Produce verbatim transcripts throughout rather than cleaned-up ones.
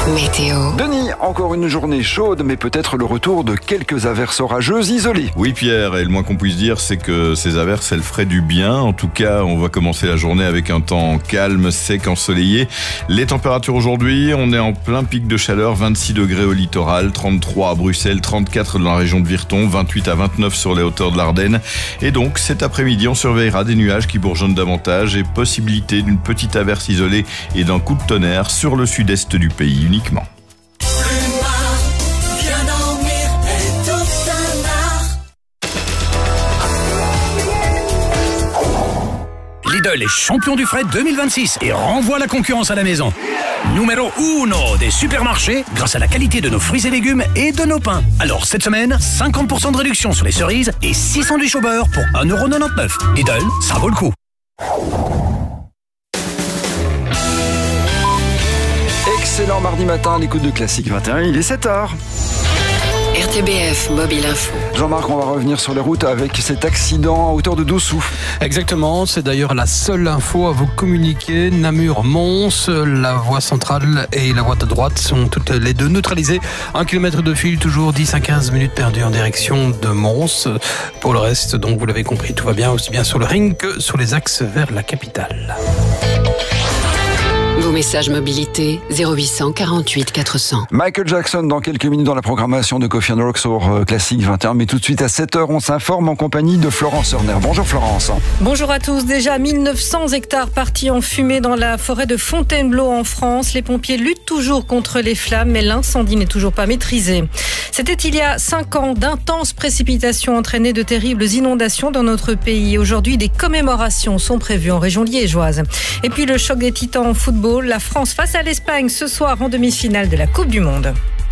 Météo. Denis, encore une journée chaude, mais peut-être le retour de quelques averses orageuses isolées. Oui Pierre, et le moins qu'on puisse dire, c'est que ces averses, elles feraient du bien. En tout cas, on va commencer la journée avec un temps calme, sec, ensoleillé. Les températures aujourd'hui, on est en plein pic de chaleur, vingt-six degrés au littoral, trente-trois à Bruxelles, trente-quatre dans la région de Virton, vingt-huit à vingt-neuf sur les hauteurs de l'Ardenne. Et donc, cet après-midi, on surveillera des nuages qui bourgeonnent davantage et possibilité d'une petite averse isolée et d'un coup de tonnerre sur le sud-est du pays uniquement. Lidl est champion du fret deux mille vingt-six et renvoie la concurrence à la maison. Numéro uno des supermarchés grâce à la qualité de nos fruits et légumes et de nos pains. Alors cette semaine, cinquante pour cent de réduction sur les cerises et six sandwichs au beurre pour un euro quatre-vingt-dix-neuf. Lidl, ça vaut le coup. Excellent mardi matin à l'écoute de Classique vingt et un, il est sept heures. R T B F Mobile Info. Jean-Marc, on va revenir sur les routes avec cet accident à hauteur de Dossou. Exactement, c'est d'ailleurs la seule info à vous communiquer. Namur-Mons, la voie centrale et la voie de droite sont toutes les deux neutralisées. Un kilomètre de fil, toujours dix à quinze minutes perdues en direction de Mons. Pour le reste, donc vous l'avez compris, tout va bien, aussi bien sur le ring que sur les axes vers la capitale. Vos messages mobilité zéro huit cent quarante-huit quatre cents. Michael Jackson dans quelques minutes dans la programmation de Coffee and Rock sur Classique vingt et un. Mais tout de suite à sept heures, on s'informe en compagnie de Florence Horner. Bonjour Florence. Bonjour à tous. Déjà mille neuf cents hectares partis en fumée dans la forêt de Fontainebleau en France. Les pompiers luttent toujours contre les flammes, mais l'incendie n'est toujours pas maîtrisé. C'était il y a cinq ans. D'intenses précipitations entraînaient de terribles inondations dans notre pays. Aujourd'hui, des commémorations sont prévues en région liégeoise. Et puis le choc des titans en football. La France face à l'Espagne ce soir en demi-finale de la Coupe du Monde.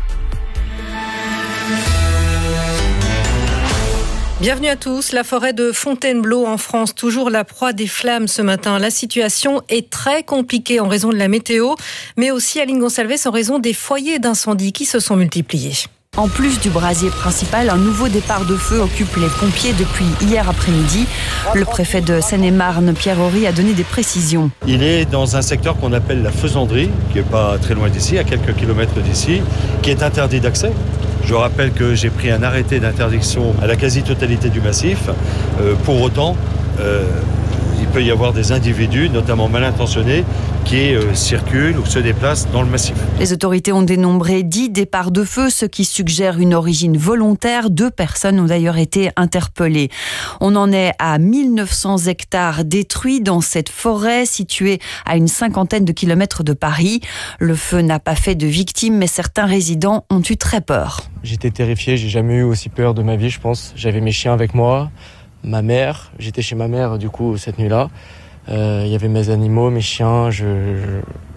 Bienvenue à tous. La forêt de Fontainebleau en France, toujours la proie des flammes ce matin. La situation est très compliquée en raison de la météo, mais aussi à Gonçalves en raison des foyers d'incendie qui se sont multipliés. En plus du brasier principal, un nouveau départ de feu occupe les pompiers depuis hier après-midi. Le préfet de Seine-et-Marne, Pierre Horry, a donné des précisions. Il est dans un secteur qu'on appelle la Faisanderie, qui n'est pas très loin d'ici, à quelques kilomètres d'ici, qui est interdit d'accès. Je rappelle que j'ai pris un arrêté d'interdiction à la quasi-totalité du massif. Euh, pour autant, euh, il peut y avoir des individus, notamment mal intentionnés, qui euh, circulent ou se déplacent dans le massif. Les autorités ont dénombré dix départs de feu, ce qui suggère une origine volontaire. Deux personnes ont d'ailleurs été interpellées. On en est à mille neuf cents hectares détruits dans cette forêt située à une cinquantaine de kilomètres de Paris. Le feu n'a pas fait de victimes, mais certains résidents ont eu très peur. J'étais terrifié, j'ai jamais eu aussi peur de ma vie, je pense. J'avais mes chiens avec moi, ma mère. J'étais chez ma mère, du coup, cette nuit-là. Il euh, y avait mes animaux, mes chiens. Je, je...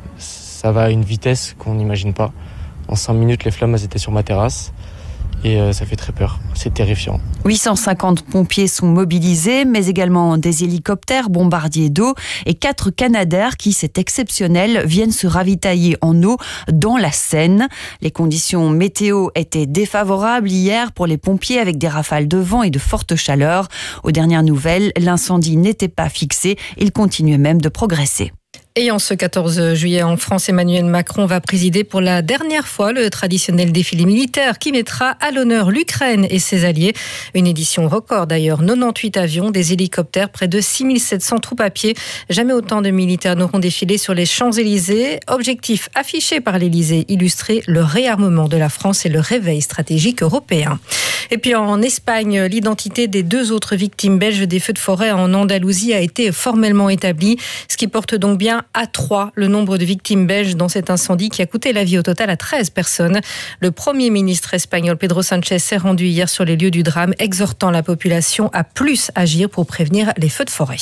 Ça va à une vitesse qu'on n'imagine pas. En cinq minutes, les flammes elles étaient sur ma terrasse. Et euh, ça fait très peur. C'est terrifiant. huit cent cinquante pompiers sont mobilisés, mais également des hélicoptères, bombardiers d'eau et quatre Canadair qui, c'est exceptionnel, viennent se ravitailler en eau dans la Seine. Les conditions météo étaient défavorables hier pour les pompiers avec des rafales de vent et de fortes chaleurs. Aux dernières nouvelles, l'incendie n'était pas fixé. Il continuait même de progresser. Et en ce quatorze juillet en France, Emmanuel Macron va présider pour la dernière fois le traditionnel défilé militaire qui mettra à l'honneur l'Ukraine et ses alliés. Une édition record d'ailleurs, quatre-vingt-dix-huit avions, des hélicoptères, près de six mille sept cents troupes à pied. Jamais autant de militaires n'auront défilé sur les Champs-Élysées. Objectif affiché par l'Élysée, illustrer le réarmement de la France et le réveil stratégique européen. Et puis en Espagne, l'identité des deux autres victimes belges des feux de forêt en Andalousie a été formellement établie, ce qui porte donc bien à trois le nombre de victimes belges dans cet incendie qui a coûté la vie au total à treize personnes. Le Premier ministre espagnol Pedro Sánchez s'est rendu hier sur les lieux du drame, exhortant la population à plus agir pour prévenir les feux de forêt.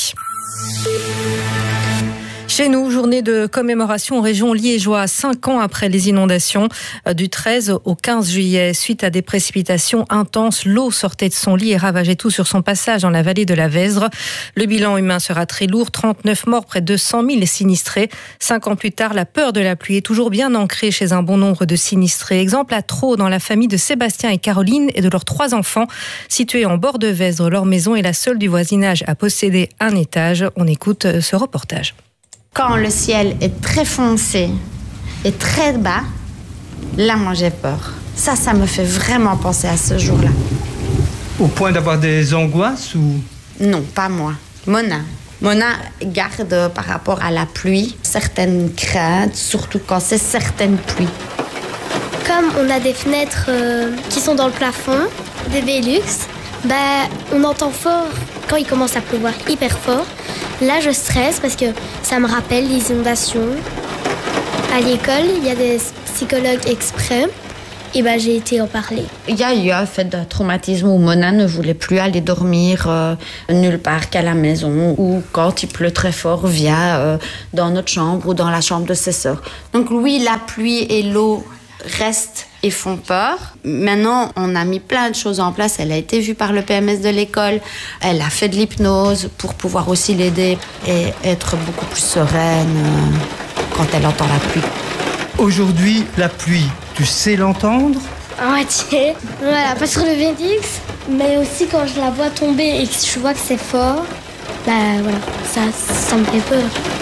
Chez nous, journée de commémoration en région liégeoise, cinq ans après les inondations. Du treize au quinze juillet, suite à des précipitations intenses, l'eau sortait de son lit et ravageait tout sur son passage dans la vallée de la Vesdre. Le bilan humain sera très lourd, trente-neuf morts, près de cent mille sinistrés. Cinq ans plus tard, la peur de la pluie est toujours bien ancrée chez un bon nombre de sinistrés. Exemple à Traux, dans la famille de Sébastien et Caroline et de leurs trois enfants. Située en bord de Vesdre, leur maison est la seule du voisinage à posséder un étage. On écoute ce reportage. Quand le ciel est très foncé et très bas, Là, moi, j'ai peur. Ça, ça me fait vraiment penser à ce jour-là. Au point d'avoir des angoisses ou... Non, pas moi. Mona. Mona garde par rapport à la pluie certaines craintes, surtout quand c'est certaines pluies. Comme on a des fenêtres euh, qui sont dans le plafond, des Velux, bah, on entend fort quand il commence à pleuvoir hyper fort. Là, je stresse parce que ça me rappelle les inondations. À l'école, il y a des psychologues exprès. Et ben, j'ai été en parler. Il y a eu un fait de traumatisme où Mona ne voulait plus aller dormir euh, nulle part qu'à la maison, ou quand il pleut très fort, vient euh, dans notre chambre ou dans la chambre de ses sœurs. Donc oui, la pluie et l'eau restent et font peur. Maintenant, on a mis plein de choses en place. Elle a été vue par le P M S de l'école. Elle a fait de l'hypnose pour pouvoir aussi l'aider et être beaucoup plus sereine euh, quand elle entend la pluie. Aujourd'hui, la pluie, tu sais l'entendre ? À moitié. Voilà, pas sur le Velux, mais aussi quand je la vois tomber et que je vois que c'est fort, bah voilà, ça, ça me fait peur.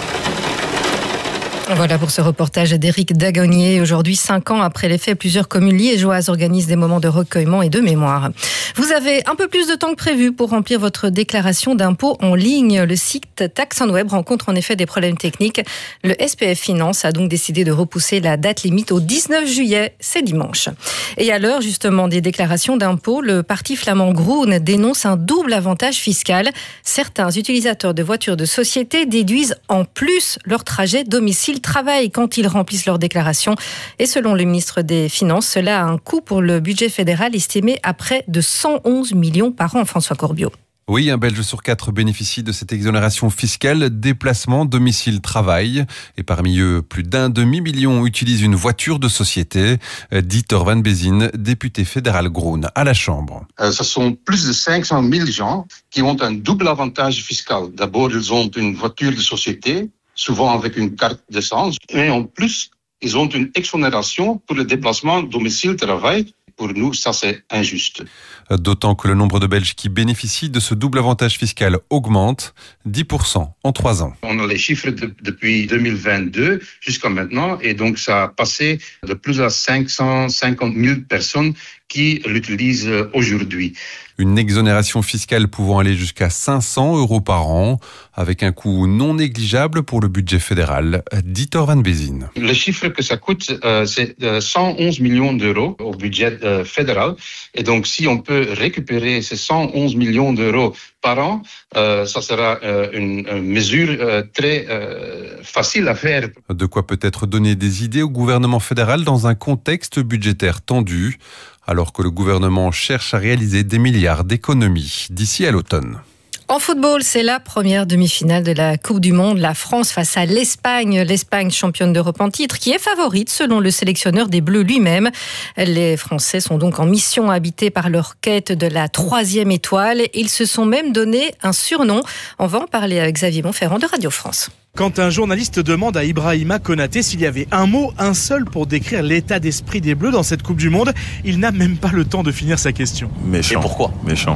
Voilà pour ce reportage d'Éric Dagonnier. Aujourd'hui, cinq ans après les faits, plusieurs communes liégeoises organisent des moments de recueillement et de mémoire. Vous avez un peu plus de temps que prévu pour remplir votre déclaration d'impôt en ligne. Le site TaxOnWeb rencontre en effet des problèmes techniques. Le S P F Finance a donc décidé de repousser la date limite au dix-neuf juillet, c'est dimanche. Et à l'heure justement des déclarations d'impôt, le parti flamand Groen dénonce un double avantage fiscal. Certains utilisateurs de voitures de société déduisent en plus leur trajet domicile travail quand ils remplissent leur déclaration. Et selon le ministre des Finances, cela a un coût pour le budget fédéral estimé à près de cent onze millions par an. François Corbiot. Oui, un Belge sur quatre bénéficie de cette exonération fiscale déplacement, domicile, travail. Et parmi eux, plus d'un demi-million utilisent une voiture de société. Dieter Van Bezien, député fédéral Groen à la Chambre. Euh, ce sont plus de cinq cent mille gens qui ont un double avantage fiscal. D'abord, ils ont une voiture de société, souvent avec une carte d'essence. Et en plus, ils ont une exonération pour le déplacement domicile-travail. Pour nous, ça, c'est injuste. D'autant que le nombre de Belges qui bénéficient de ce double avantage fiscal augmente, dix pour cent en trois ans. On a les chiffres de, depuis deux mille vingt-deux jusqu'à maintenant, et donc ça a passé de plus à cinq cent cinquante mille personnes qui l'utilisent aujourd'hui. Une exonération fiscale pouvant aller jusqu'à cinq cents euros par an, avec un coût non négligeable pour le budget fédéral. Dieter Van Bezien. Le chiffre que ça coûte, euh, c'est cent onze millions d'euros au budget euh, fédéral. Et donc, si on peut récupérer ces cent onze millions d'euros par an, euh, ça sera euh, une, une mesure euh, très euh, facile à faire. De quoi peut-être donner des idées au gouvernement fédéral dans un contexte budgétaire tendu, alors que le gouvernement cherche à réaliser des milliards d'économies d'ici à l'automne. En football, c'est la première demi-finale de la Coupe du Monde. La France face à l'Espagne. L'Espagne, championne d'Europe en titre, qui est favorite selon le sélectionneur des Bleus lui-même. Les Français sont donc en mission habitée par leur quête de la troisième étoile. Ils se sont même donné un surnom. On va en parler avec Xavier Monferrand de Radio France. Quand un journaliste demande à Ibrahima Konaté s'il y avait un mot, un seul pour décrire l'état d'esprit des Bleus dans cette Coupe du Monde, il n'a même pas le temps de finir sa question. Méchant. Et pourquoi ? Méchant.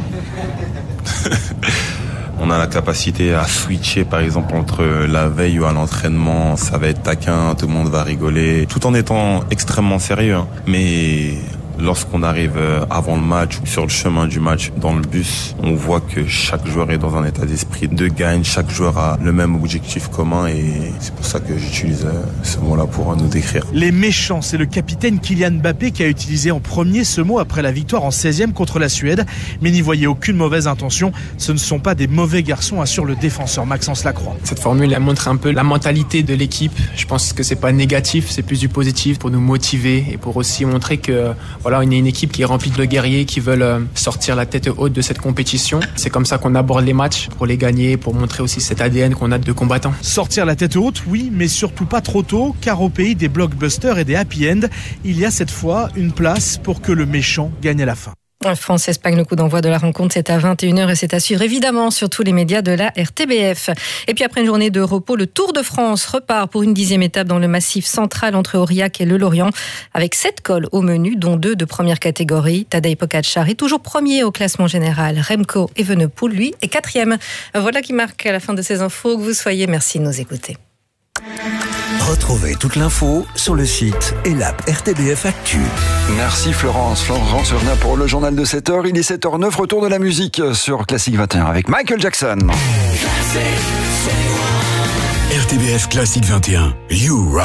On a la capacité à switcher, par exemple, entre la veille ou à l'entraînement. Ça va être taquin, tout le monde va rigoler, tout en étant extrêmement sérieux. Mais lorsqu'on arrive avant le match ou sur le chemin du match, dans le bus, on voit que chaque joueur est dans un état d'esprit de gagne. Chaque joueur a le même objectif commun et c'est pour ça que j'utilise ce mot-là pour nous décrire. Les méchants, c'est le capitaine Kylian Mbappé qui a utilisé en premier ce mot après la victoire en seizième contre la Suède. Mais n'y voyez aucune mauvaise intention. Ce ne sont pas des mauvais garçons, assure le défenseur Maxence Lacroix. Cette formule, elle montre un peu la mentalité de l'équipe. Je pense que c'est pas négatif, c'est plus du positif pour nous motiver et pour aussi montrer que voilà, on est une équipe qui est remplie de guerriers qui veulent sortir la tête haute de cette compétition. C'est comme ça qu'on aborde les matchs, pour les gagner, pour montrer aussi cet A D N qu'on a de combattants. Sortir la tête haute, oui, mais surtout pas trop tôt, car au pays des blockbusters et des happy end, il y a cette fois une place pour que le méchant gagne à la fin. France-Espagne, le coup d'envoi de la rencontre, c'est à vingt et une heures et c'est à suivre évidemment sur tous les médias de la R T B F. Et puis après une journée de repos, le Tour de France repart pour une dixième étape dans le massif central entre Aurillac et le Lorient, avec sept cols au menu, dont deux de première catégorie. Tadej Pogačar est toujours premier au classement général. Remco Evenepoel, lui, est quatrième. Voilà qui marque la fin de ces infos. Que vous soyez, merci de nous écouter. Retrouvez toute l'info sur le site et l'app R T B F Actu. Merci Florence. Florence Urna pour le journal de sept heures. Il est sept heures neuf, retour de la musique sur Classique vingt et un avec Michael Jackson. R T B F Classique vingt et un, You Rock.